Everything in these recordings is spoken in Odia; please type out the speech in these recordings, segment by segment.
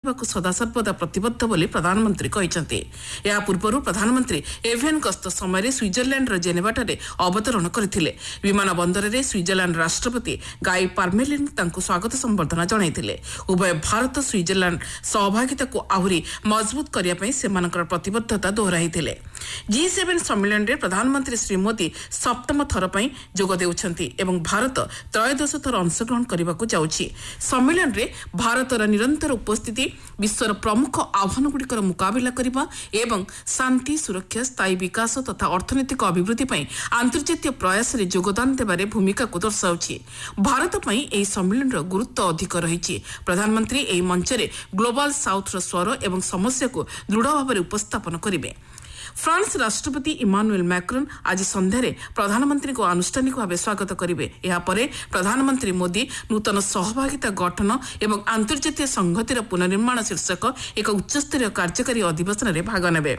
କରିବାକୁ ସଦାସର୍ବଦା ପ୍ରତିବଦ୍ଧ ବୋଲି ପ୍ରଧାନମନ୍ତ୍ରୀ କହିଛନ୍ତି। ଏହା ପୂର୍ବରୁ ପ୍ରଧାନମନ୍ତ୍ରୀ ଏଭିଏନ୍ ଗସ୍ତ ସମୟରେ ସ୍ୱିଜରଲ୍ୟାଣ୍ଡର ଜେନେଭାଠାରେ ଅବତରଣ କରିଥିଲେ। ବିମାନ ବନ୍ଦରରେ ସ୍ୱିଜରଲ୍ୟାଣ୍ଡ ରାଷ୍ଟ୍ରପତି ଗାଇ ପାର୍ମେଲିନ୍ ତାଙ୍କୁ ସ୍ୱାଗତ ସମ୍ବର୍ଦ୍ଧନା ଜଣାଇଥିଲେ। ଉଭୟ ଭାରତ ସ୍ୱିଜରଲ୍ୟାଣ୍ଡ ସହଭାଗିତାକୁ ଆହୁରି ମଜବୁତ କରିବା ପାଇଁ ସେମାନଙ୍କର ପ୍ରତିବଦ୍ଧତା ଦୋହରାଇଥିଲେ। G7 ସମ୍ମିଳନୀରେ ପ୍ରଧାନମନ୍ତ୍ରୀ ଶ୍ରୀ ମୋଦି ସପ୍ତମ ଥର ପାଇଁ ଯୋଗ ଦେଉଛନ୍ତି ଏବଂ ଭାରତ ତ୍ରୟୋଦଶ ଥର ଅଂଶଗ୍ରହଣ କରିବାକୁ ଯାଉଛି। ସମ୍ମିଳନୀରେ ଭାରତର ନିରନ୍ତର ଉପସ୍ଥିତି, ବିଶ୍ୱର ପ୍ରମୁଖ ଆହ୍ୱାନଗୁଡ଼ିକର ମୁକାବିଲା କରିବା ଏବଂ ଶାନ୍ତି, ସୁରକ୍ଷା, ସ୍ଥାୟୀ ବିକାଶ ତଥା ଅର୍ଥନୈତିକ ଅଭିବୃଦ୍ଧି ପାଇଁ ଆନ୍ତର୍ଜାତୀୟ ପ୍ରୟାସରେ ଯୋଗଦାନ ଦେବାରେ ଭୂମିକାକୁ ଦର୍ଶାଉଛି। ଭାରତ ପାଇଁ ଏହି ସମ୍ମିଳନୀର ଗୁରୁତ୍ୱ ଅଧିକ ରହିଛି। ପ୍ରଧାନମନ୍ତ୍ରୀ ଏହି ମଞ୍ଚରେ ଗ୍ଲୋବାଲ ସାଉଥର ସ୍ୱର ଏବଂ ସମସ୍ୟାକୁ ଦୃଢ଼ ଭାବରେ ଉପସ୍ଥାପନ କରିବେ। ଫ୍ରାନ୍ସ ରାଷ୍ଟ୍ରପତି ଇମାନୁଏଲ୍ ମ୍ୟାକ୍ରନ୍ ଆଜି ସନ୍ଧ୍ୟାରେ ପ୍ରଧାନମନ୍ତ୍ରୀଙ୍କୁ ଆନୁଷ୍ଠାନିକ ଭାବେ ସ୍ୱାଗତ କରିବେ। ଏହାପରେ ପ୍ରଧାନମନ୍ତ୍ରୀ ମୋଦି ନୂତନ ସହଭାଗିତା ଗଠନ ଏବଂ ଆନ୍ତର୍ଜାତୀୟ ସଂହତିର ପୁନର୍ନିର୍ମାଣ ଶୀର୍ଷକ ଏକ ଉଚ୍ଚସ୍ତରୀୟ କାର୍ଯ୍ୟକାରୀ ଅଧିବେଶନରେ ଭାଗ ନେବେ।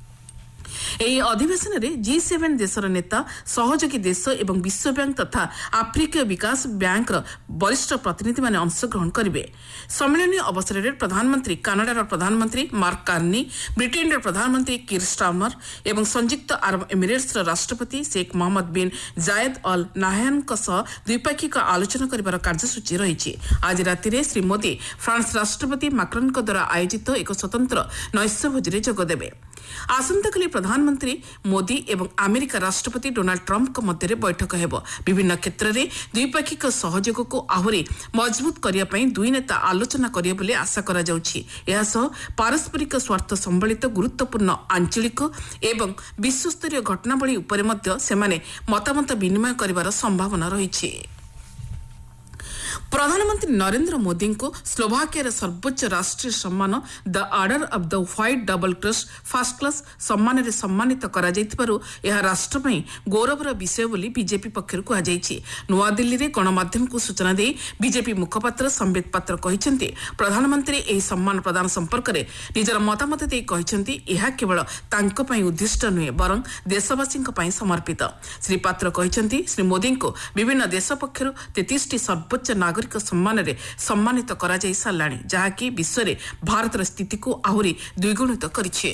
ଏହି ଅଧିବେଶନରେ G7 ଦେଶର ନେତା, ସହଯୋଗୀ ଦେଶ ଏବଂ ବିଶ୍ୱବ୍ୟାଙ୍କ ତଥା ଆଫ୍ରିକୀୟ ବିକାଶ ବ୍ୟାଙ୍କର ବରିଷ୍ଠ ପ୍ରତିନିଧିମାନେ ଅଂଶଗ୍ରହଣ କରିବେ। ସମ୍ମିଳନୀ ଅବସରରେ ପ୍ରଧାନମନ୍ତ୍ରୀ କାନାଡାର ପ୍ରଧାନମନ୍ତ୍ରୀ ମାର୍କ କାର୍ନି, ବ୍ରିଟେନ୍ର ପ୍ରଧାନମନ୍ତ୍ରୀ କିର୍ ଷ୍ଟାର୍ମର ଏବଂ ସଂଯୁକ୍ତ ଆରବ ଏମିରେଟ୍ସର ରାଷ୍ଟ୍ରପତି Sheikh Mohammed bin Zayed Al ନାହୟାନ୍ଙ୍କ ସହ ଦ୍ୱିପାକ୍ଷିକ ଆଲୋଚନା କରିବାର କାର୍ଯ୍ୟସୂଚୀ ରହିଛି। ଆଜି ରାତିରେ ଶ୍ରୀ ମୋଦି ଫ୍ରାନ୍ସ ରାଷ୍ଟ୍ରପତି ମାକ୍ରନ୍ଙ୍କ ଦ୍ୱାରା ଆୟୋଜିତ ଏକ ସ୍ୱତନ୍ତ୍ର ନୈଶଭୋଜିରେ ଯୋଗଦେବେ। ଆସନ୍ତାକାଲି ପ୍ରଧାନମନ୍ତ୍ରୀ ମୋଦି ଏବଂ ଆମେରିକା ରାଷ୍ଟ୍ରପତି ଡୋନାଲ୍ଡ ଟ୍ରମ୍ପଙ୍କ ମଧ୍ୟରେ ବୈଠକ ହେବ। ବିଭିନ୍ନ କ୍ଷେତ୍ରରେ ଦ୍ୱିପାକ୍ଷିକ ସହଯୋଗକୁ ଆହୁରି ମଜବୁତ କରିବା ପାଇଁ ଦୁଇ ନେତା ଆଲୋଚନା କରିବେ ବୋଲି ଆଶା କରାଯାଉଛି। ଏହାସହ ପାରସ୍ପରିକ ସ୍ୱାର୍ଥ ସମ୍ବଳିତ ଗୁରୁତ୍ୱପୂର୍ଣ୍ଣ ଆଞ୍ଚଳିକ ଏବଂ ବିଶ୍ୱସ୍ତରୀୟ ଘଟଣାବଳୀ ଉପରେ ମଧ୍ୟ ସେମାନେ ମତାମତ ବିନିମୟ କରିବାର ସମ୍ଭାବନା ରହିଛି। ପ୍ରଧାନମନ୍ତ୍ରୀ ନରେନ୍ଦ୍ର ମୋଦିଙ୍କୁ ସ୍ଲୋଭାକିଆର ସର୍ବୋଚ୍ଚ ରାଷ୍ଟ୍ରୀୟ ସମ୍ମାନ ଦ order of the white double cross first class ସମ୍ମାନରେ ସମ୍ମାନିତ କରାଯାଇଥିବାରୁ ଏହା ରାଷ୍ଟ୍ର ପାଇଁ ଗୌରବର ବିଷୟ ବୋଲି ବିଜେପି ପକ୍ଷରୁ କୁହାଯାଇଛି। ନୂଆଦିଲ୍ଲୀରେ ଗଣମାଧ୍ୟମକୁ ସୂଚନା ଦେଇ ବିଜେପି ମୁଖପାତ୍ର ସମ୍ବିତ ପାତ୍ର କହିଛନ୍ତି, ପ୍ରଧାନମନ୍ତ୍ରୀ ଏହି ସମ୍ମାନ ପ୍ରଦାନ ସମ୍ପର୍କରେ ନିଜର ମତାମତ ଦେଇ କହିଛନ୍ତି, ଏହା କେବଳ ତାଙ୍କ ପାଇଁ ଉଦ୍ଦିଷ୍ଟ ନୁହେଁ ବରଂ ଦେଶବାସୀଙ୍କ ପାଇଁ ସମର୍ପିତ। ଶ୍ରୀ ପାତ୍ର କହିଛନ୍ତି, ଶ୍ରୀ ମୋଦିଙ୍କୁ ବିଭିନ୍ନ ଦେଶ ପକ୍ଷରୁ 33ଟି ସର୍ବୋଚ୍ଚ ନାଗରିକ ସମ୍ମାନରେ ସମ୍ମାନିତ କରାଯାଇ ସାରିଲାଣି, ଯାହାକି ବିଶ୍ୱରେ ଭାରତର ସ୍ଥିତିକୁ ଆହୁରି ଦ୍ୱିଗୁଣିତ କରିଛି।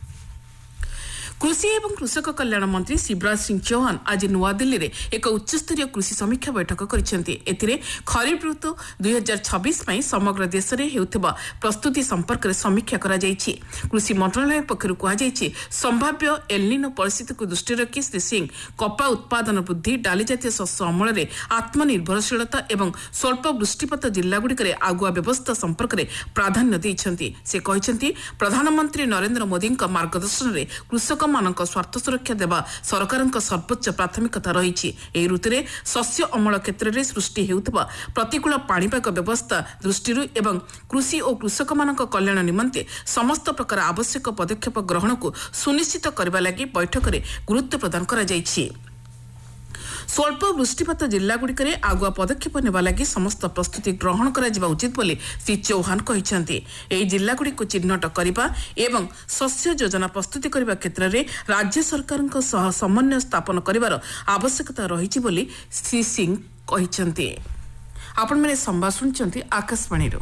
କୃଷି ଏବଂ କୃଷକ କଲ୍ୟାଣ ମନ୍ତ୍ରୀ ଶିବରାଜ ସିଂ ଚୌହାନ ଆଜି ନୂଆଦିଲ୍ଲୀରେ ଏକ ଉଚ୍ଚସ୍ତରୀୟ କୃଷି ସମୀକ୍ଷା ବୈଠକ କରିଛନ୍ତି। ଏଥିରେ ଖରିଫ ଋତୁ 2026 ପାଇଁ ସମଗ୍ର ଦେଶରେ ହେଉଥିବା ପ୍ରସ୍ତୁତି ସମ୍ପର୍କରେ ସମୀକ୍ଷା କରାଯାଇଛି। କୃଷି ମନ୍ତ୍ରଣାଳୟ ପକ୍ଷରୁ କୁହାଯାଇଛି, ସମ୍ଭାବ୍ୟ ଏଲ୍‌ନିନୋ ପରିସ୍ଥିତିକୁ ଦୃଷ୍ଟିରେ ରଖି ଶ୍ରୀ ସିଂ କପା ଉତ୍ପାଦନ ବୃଦ୍ଧି, ଡାଲିଜାତୀୟ ଶସ୍ୟ ଅମଳରେ ଆତ୍ମନିର୍ଭରଶୀଳତା ଏବଂ ସ୍ୱଳ୍ପ ବୃଷ୍ଟିପାତ ଜିଲ୍ଲାଗୁଡ଼ିକରେ ଆଗୁଆ ବ୍ୟବସ୍ଥା ସମ୍ପର୍କରେ ପ୍ରାଧାନ୍ୟ ଦେଇଛନ୍ତି। ସେ କହିଛନ୍ତି, ପ୍ରଧାନମନ୍ତ୍ରୀ ନରେନ୍ଦ୍ର ମୋଦିଙ୍କ ମାର୍ଗଦର୍ଶନରେ କୃଷକ ମାନଙ୍କ ସ୍ୱାର୍ଥ ସୁରକ୍ଷା ଦେବା ସରକାରଙ୍କ ସର୍ବୋଚ୍ଚ ପ୍ରାଥମିକତା ରହିଛି। ଏହି ଋତୁରେ ଶସ୍ୟ ଅମଳ କ୍ଷେତ୍ରରେ ସୃଷ୍ଟି ହେଉଥିବା ପ୍ରତିକୂଳ ପାଣିପାଗ ବ୍ୟବସ୍ଥା ଦୃଷ୍ଟିରୁ ଏବଂ କୃଷି ଓ କୃଷକମାନଙ୍କ କଲ୍ୟାଣ ନିମନ୍ତେ ସମସ୍ତ ପ୍ରକାର ଆବଶ୍ୟକ ପଦକ୍ଷେପ ଗ୍ରହଣକୁ ସୁନିଶ୍ଚିତ କରିବା ଲାଗି ବୈଠକରେ ଗୁରୁତ୍ୱ ପ୍ରଦାନ କରାଯାଇଛି। ସ୍ୱଳ୍ପ ବୃଷ୍ଟିପାତ ଜିଲ୍ଲାଗୁଡ଼ିକରେ ଆଗୁଆ ପଦକ୍ଷେପ ନେବା ଲାଗି ସମସ୍ତ ପ୍ରସ୍ତୁତି ଗ୍ରହଣ କରାଯିବା ଉଚିତ ବୋଲି ଶ୍ରୀ ଚୌହାନ କହିଛନ୍ତି। ଏହି ଜିଲ୍ଲାଗୁଡ଼ିକୁ ଚିହ୍ନଟ କରିବା ଏବଂ ଶସ୍ୟ ଯୋଜନା ପ୍ରସ୍ତୁତି କରିବା କ୍ଷେତ୍ରରେ ରାଜ୍ୟ ସରକାରଙ୍କ ସହ ସମନ୍ୱୟ ସ୍ଥାପନ କରିବାର ଆବଶ୍ୟକତା ରହିଛି ବୋଲି ଶ୍ରୀ ସିଂ କହିଛନ୍ତି। ଆପଣମାନେ ସମ୍ବାଦ ଶୁଣୁଛନ୍ତି ଆକାଶବାଣୀରୁ।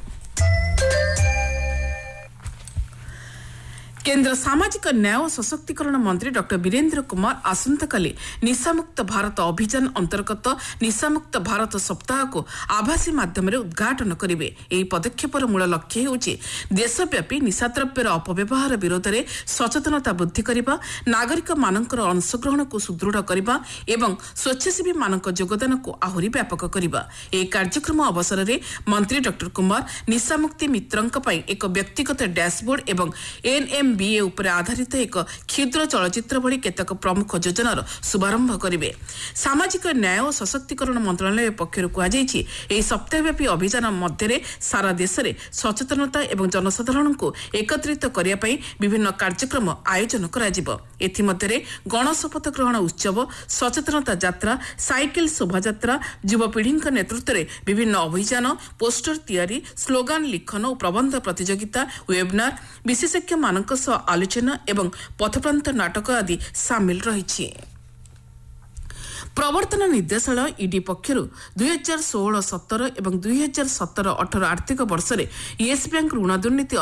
କେନ୍ଦ୍ର ସାମାଜିକ ନ୍ୟାୟ ଓ ସଶକ୍ତିକରଣ ମନ୍ତ୍ରୀ ଡକ୍ଟର ବୀରେନ୍ଦ୍ର କୁମାର ଆସନ୍ତାକାଲି ନିଶାମୁକ୍ତ ଭାରତ ଅଭିଯାନ ଅନ୍ତର୍ଗତ ନିଶାମୁକ୍ତ ଭାରତ ସପ୍ତାହକୁ ଆଭାସୀ ମାଧ୍ୟମରେ ଉଦ୍ଘାଟନ କରିବେ। ଏହି ପଦକ୍ଷେପର ମୂଳ ଲକ୍ଷ୍ୟ ହେଉଛି ଦେଶବ୍ୟାପୀ ନିଶାଦ୍ରବ୍ୟର ଅପବ୍ୟବହାର ବିରୋଧରେ ସଚେତନତା ବୃଦ୍ଧି କରିବା, ନାଗରିକମାନଙ୍କର ଅଂଶଗ୍ରହଣକୁ ସୁଦୃଢ଼ କରିବା ଏବଂ ସ୍ୱେଚ୍ଛାସେବୀମାନଙ୍କ ଯୋଗଦାନକୁ ଆହୁରି ବ୍ୟାପକ କରିବା। ଏହି କାର୍ଯ୍ୟକ୍ରମ ଅବସରରେ ମନ୍ତ୍ରୀ ଡକ୍ଟର କୁମାର ନିଶାମୁକ୍ତି ମିତ୍ରଙ୍କ ପାଇଁ ଏକ ବ୍ୟକ୍ତିଗତ ଡ୍ୟାସବୋର୍ଡ ଏବଂ NMBA ଉପରେ ଆଧାରିତ ଏକ କ୍ଷୁଦ୍ର ଚଳଚ୍ଚିତ୍ର ଭଳି କେତେକ ପ୍ରମୁଖ ଯୋଜନାର ଶୁଭାରମ୍ଭ କରିବେ। ସାମାଜିକ ନ୍ୟାୟ ଓ ସଶକ୍ତିକରଣ ମନ୍ତ୍ରଣାଳୟ ପକ୍ଷରୁ କୁହାଯାଇଛି, ଏହି ସପ୍ତାହବ୍ୟାପୀ ଅଭିଯାନ ମଧ୍ୟରେ ସାରା ଦେଶରେ ସଚେତନତା ଏବଂ ଜନସାଧାରଣଙ୍କୁ ଏକତ୍ରିତ କରିବା ପାଇଁ ବିଭିନ୍ନ କାର୍ଯ୍ୟକ୍ରମ ଆୟୋଜନ କରାଯିବ। ଏଥିମଧ୍ୟରେ ଗଣଶପଥ ଗ୍ରହଣ ଉତ୍ସବ, ସଚେତନତା ଯାତ୍ରା, ସାଇକେଲ ଶୋଭାଯାତ୍ରା, ଯୁବପିଢ଼ିଙ୍କ ନେତୃତ୍ୱରେ ବିଭିନ୍ନ ଅଭିଯାନ, ପୋଷ୍ଟର ତିଆରି, ସ୍ଲୋଗାନ ଲିଖନ ଓ ପ୍ରବନ୍ଧ ପ୍ରତିଯୋଗିତା, ୱେବନାର, ବିଶେଷଜ୍ଞମାନଙ୍କ ସହ ଆଲୋଚନା ଏବଂ ପଥପ୍ରାନ୍ତ ନାଟକ ଆଦି ସାମିଲ ରହିଛି। ପ୍ରବର୍ତ୍ତନ ନିର୍ଦ୍ଦେଶାଳୟ ଇଡି ପକ୍ଷରୁ 2016-17 ଏବଂ 2017-18 ଆର୍ଥିକ ବର୍ଷରେ ୟେସ୍ ବ୍ୟାଙ୍କ ଋଣ ଦୁର୍ନୀତି